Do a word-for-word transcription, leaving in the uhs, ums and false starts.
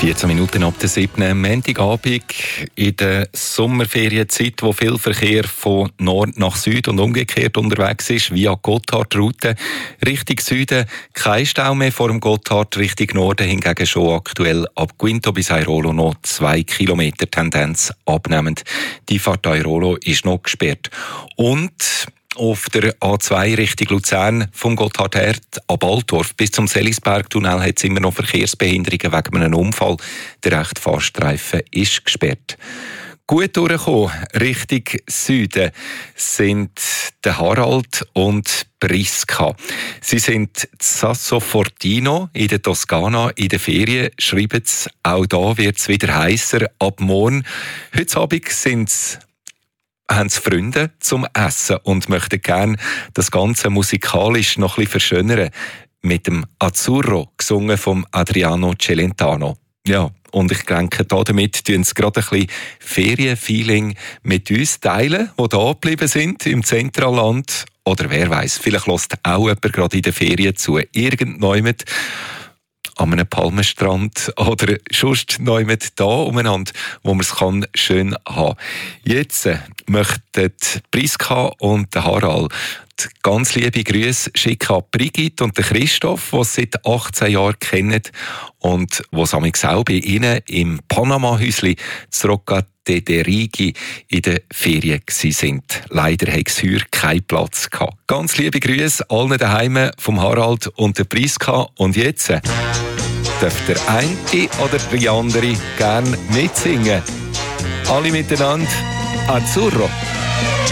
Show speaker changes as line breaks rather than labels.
vierzehn Minuten ab der siebten Montagabend in der Sommerferienzeit, wo viel Verkehr von Nord nach Süd und umgekehrt unterwegs ist, via Gotthardroute. Richtung Süden kein Stau mehr vor dem Gotthard, Richtung Norden hingegen schon aktuell ab Quinto bis Airolo noch zwei Kilometer, Tendenz abnehmend. Die Fahrt Airolo ist noch gesperrt. Und auf der A zwei Richtung Luzern vom Gotthard her ab Altdorf bis zum Selisbergtunnel hat es immer noch Verkehrsbehinderungen wegen einem Unfall. Der rechte Fahrstreifen ist gesperrt. Gut durchgekommen Richtung Süden sind der Harald und Priska. Sie sind Sassofortino in der Toskana in der Ferien. Schreiben sie, auch da wird es wieder heißer ab morgen. Heute Abend sind es haben sie Freunde zum Essen und möchten gerne das Ganze musikalisch noch ein bisschen verschönern mit dem Azzurro, gesungen vom Adriano Celentano. Ja, und ich denke, damit tun sie gerade ein bisschen Ferienfeeling mit uns teilen, die da geblieben sind im Zentralland. Oder wer weiß, vielleicht hört auch jemand gerade in den Ferien zu. Irgendjemand an einem Palmenstrand oder sonst jemand da umeinander, wo man es kann schön haben. Jetzt möchten Priska und Harald ganz liebe Grüße schicken an Brigitte und Christoph, die sie seit achtzehn Jahren kennen und die auch bei ihnen im Panama-Häusli zu Rocca de Rigi in den Ferien waren. Leider hatte es heuer keinen Platz gehabt. Ganz liebe Grüße allen daheim vom Harald und der Priska. Und jetzt darf der eine oder die andere gerne mitsingen. Alle miteinander Azzurro.